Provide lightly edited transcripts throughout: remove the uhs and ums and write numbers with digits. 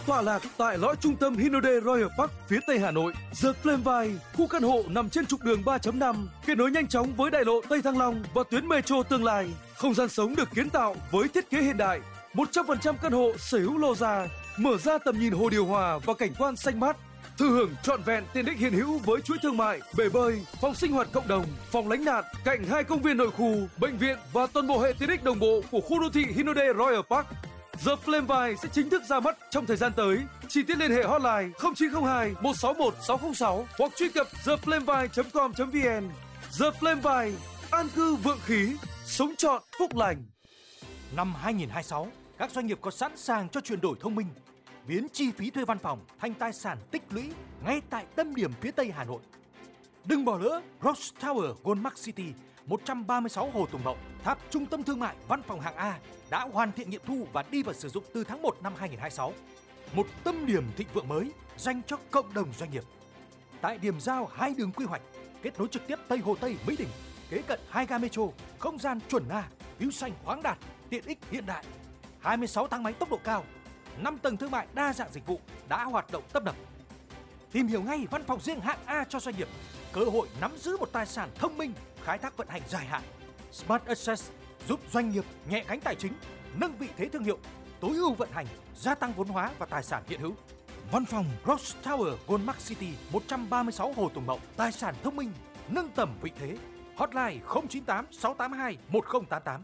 tọa lạc tại lõi trung tâm Hinode Royal Park phía Tây Hà Nội. The Flameville, khu căn hộ nằm trên trục đường 3.5, kết nối nhanh chóng với đại lộ Tây Thăng Long và tuyến metro tương lai. Không gian sống được kiến tạo với thiết kế hiện đại. 100% căn hộ sở hữu lô ra, mở ra tầm nhìn hồ điều hòa và cảnh quan xanh mát. Thừa hưởng trọn vẹn tiện ích hiện hữu với chuỗi thương mại, bể bơi, phòng sinh hoạt cộng đồng, phòng lánh nạn, cạnh 2 công viên nội khu, bệnh viện và toàn bộ hệ tiện ích đồng bộ của khu đô thị Hinode Royal Park. The Flameville sẽ chính thức ra mắt trong thời gian tới. Chi tiết liên hệ hotline 0902 161 606 hoặc truy cập theflameville.com.vn. The Flameville, an cư vượng khí, sống trọn phúc lành. Năm 2026, các doanh nghiệp có sẵn sàng cho chuyển đổi thông minh, biến chi phí thuê văn phòng thành tài sản tích lũy ngay tại tâm điểm phía Tây Hà Nội. Đừng bỏ lỡ Ross Tower Goldmark City 136 Hồ Tùng Mậu, tháp trung tâm thương mại văn phòng hạng A đã hoàn thiện nghiệm thu và đi vào sử dụng từ tháng 1 năm 2026. Một tâm điểm thịnh vượng mới dành cho cộng đồng doanh nghiệp. Tại điểm giao 2 đường quy hoạch, kết nối trực tiếp Tây Hồ Tây Mỹ Đình, kế cận 2 ga metro, không gian chuẩn A, view xanh khoáng đạt, tiện ích hiện đại. 26 thang máy tốc độ cao, 5 tầng thương mại đa dạng dịch vụ đã hoạt động tấp nập. Tìm hiểu ngay văn phòng riêng hạng A cho doanh nghiệp, cơ hội nắm giữ một tài sản thông minh, khai thác vận hành dài hạn. Smart Access giúp doanh nghiệp nhẹ gánh tài chính, nâng vị thế thương hiệu, tối ưu vận hành, gia tăng vốn hóa và tài sản hiện hữu. Văn phòng Ross Tower Goldmark City 136 Hồ Tùng Mậu, tài sản thông minh, nâng tầm vị thế. Hotline 098 682 1088.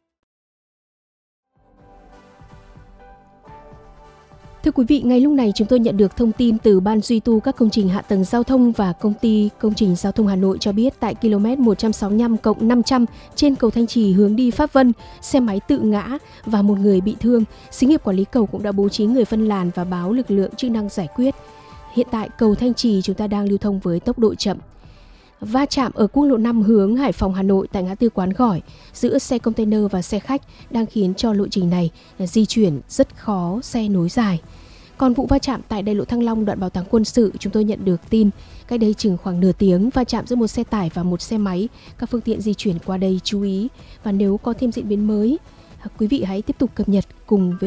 Thưa quý vị, ngay lúc này chúng tôi nhận được thông tin từ Ban duy tu các công trình hạ tầng giao thông và Công ty Công trình Giao thông Hà Nội cho biết tại km 165+500 trên cầu Thanh Trì hướng đi Pháp Vân, xe máy tự ngã và một người bị thương. Xí nghiệp quản lý cầu cũng đã bố trí người phân làn và báo lực lượng chức năng giải quyết. Hiện tại cầu Thanh Trì chúng ta đang lưu thông với tốc độ chậm. Va chạm ở quốc lộ 5 hướng Hải Phòng Hà Nội tại ngã tư Quán Gỏi giữa xe container và xe khách đang khiến cho lộ trình này di chuyển rất khó, xe nối dài. Còn vụ va chạm tại đại lộ Thăng Long đoạn Bảo tàng quân sự, chúng tôi nhận được tin cách đây chừng khoảng nửa tiếng va chạm giữa một xe tải và một xe máy. Các phương tiện di chuyển qua đây chú ý, và nếu có thêm diễn biến mới, quý vị hãy tiếp tục cập nhật cùng với